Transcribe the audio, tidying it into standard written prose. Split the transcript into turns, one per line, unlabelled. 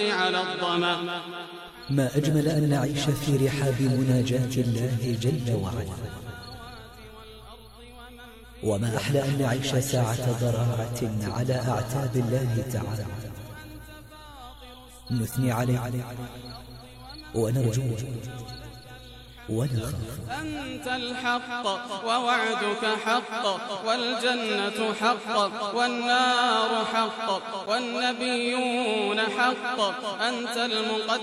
على الظمأ.
ما أجمل أن نعيش في رحاب مناجاة الله جل وعلا، وما أحلى أن نعيش ساعة ضراعة على أعتاب الله تعالى، نثني عليه ونرجوه ونخاف.
أنت الحق ووعدك حق، والجنة حق، والنار حق، والنبيون حق. أنت المقدم